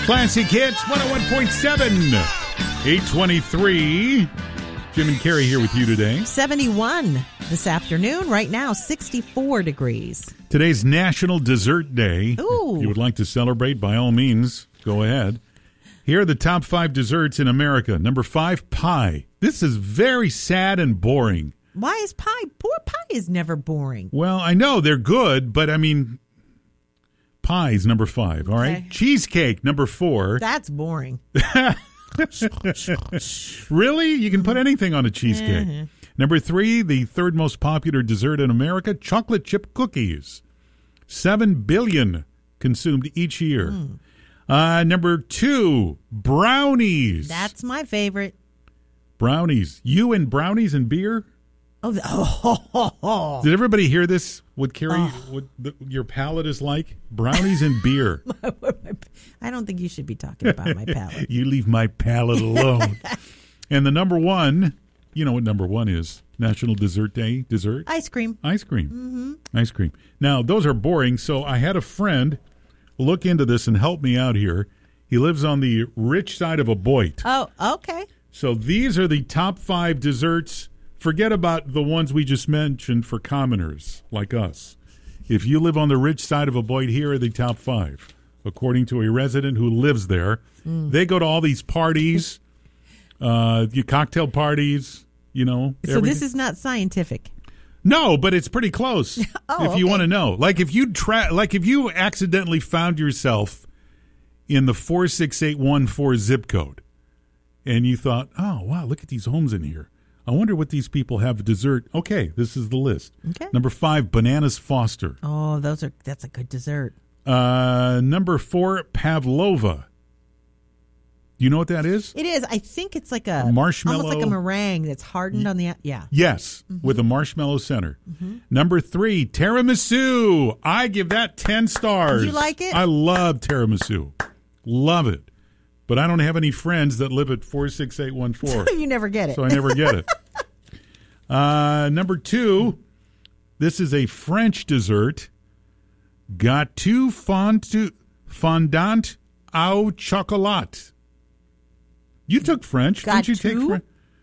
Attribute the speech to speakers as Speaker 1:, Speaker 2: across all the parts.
Speaker 1: Classic Hits 101.7. 8:23. Jim and Carrie here with you today.
Speaker 2: 71 this afternoon. Right now, 64 degrees.
Speaker 1: Today's National Dessert Day.
Speaker 2: Ooh.
Speaker 1: If you would like to celebrate, by all means, go ahead. Here are the top 5 desserts in America. Number 5, pie. This is very sad and boring.
Speaker 2: Why is pie? Poor pie is never boring.
Speaker 1: Well, I know they're good, but I mean, pie's number 5. All right.
Speaker 2: Okay.
Speaker 1: Cheesecake, number 4.
Speaker 2: That's boring.
Speaker 1: Really? You can put anything on a cheesecake.
Speaker 2: Mm-hmm.
Speaker 1: Number 3, the third most popular dessert in America, chocolate chip cookies. 7 billion consumed each year. Number 2, brownies.
Speaker 2: That's my favorite.
Speaker 1: Brownies. You and brownies and beer?
Speaker 2: Oh.
Speaker 1: Did everybody hear this? What Carrie, what your palate is like? Brownies and beer.
Speaker 2: I don't think you should be talking about my palate.
Speaker 1: You leave my palate alone. And the number 1, you know what number 1 is? National Dessert Day. Dessert?
Speaker 2: Ice cream.
Speaker 1: Ice cream. Ice cream. Now, those are boring, so I had a friend look into this and help me out here. He lives on the rich side of Aboit.
Speaker 2: Oh, okay.
Speaker 1: So these are the top 5 desserts. Forget about the ones we just mentioned for commoners like us. If you live on the rich side of Aboit, here are the top 5, according to a resident who lives there. They go to all these parties, cocktail parties, you know.
Speaker 2: So this is not scientific.
Speaker 1: No, but it's pretty close. If you want to know, like if you accidentally found yourself in the 46814 zip code, and you thought, "Oh wow, look at these homes in here. I wonder what these people have for dessert." Okay, this is the list.
Speaker 2: Okay.
Speaker 1: Number 5, Bananas Foster.
Speaker 2: Oh, that's a good dessert.
Speaker 1: Number 4, Pavlova. You know what that is?
Speaker 2: It is. I think it's like a
Speaker 1: marshmallow,
Speaker 2: almost like a meringue that's hardened on the
Speaker 1: Yes, with a marshmallow center. Number 3, tiramisu. I give that 10 stars.
Speaker 2: Do you like it?
Speaker 1: I love tiramisu. Love it. But I don't have any friends that live at 46814.
Speaker 2: So you never get it.
Speaker 1: So I never get it. Number 2, this is a French dessert. Gâteau fondant au chocolat. You took French. Didn't you take French?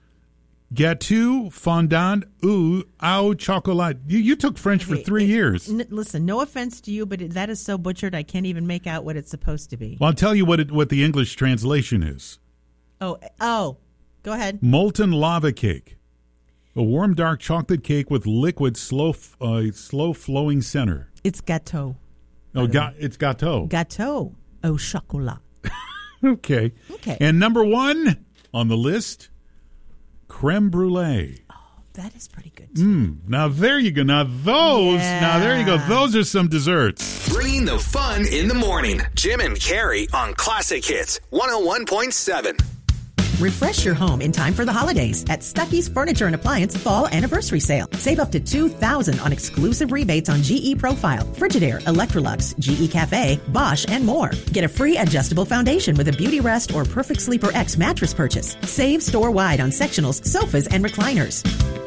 Speaker 1: Gâteau fondant au chocolat. You took French for 3 years.
Speaker 2: Listen, no offense to you, but that is so butchered I can't even make out what it's supposed to be.
Speaker 1: Well, I'll tell you what the English translation is.
Speaker 2: Oh, go ahead.
Speaker 1: Molten lava cake. A warm, dark chocolate cake with liquid, slow flowing center.
Speaker 2: It's gâteau.
Speaker 1: Oh, it's gâteau.
Speaker 2: Gâteau au chocolat.
Speaker 1: Okay. And number 1 on the list, creme brulee.
Speaker 2: Oh, that is pretty good too.
Speaker 1: Now there you go. Now there you go. Those are some desserts.
Speaker 3: Bringing the fun in the morning. Jim and Carrie on Classic Hits 101.7.
Speaker 2: Refresh your home in time for the holidays at Stuckey's Furniture and Appliance Fall Anniversary Sale. Save up to $2,000 on exclusive rebates on GE Profile, Frigidaire, Electrolux, GE Cafe, Bosch, and more. Get a free adjustable foundation with a Beauty Rest or Perfect Sleeper X mattress purchase. Save store-wide on sectionals, sofas, and recliners.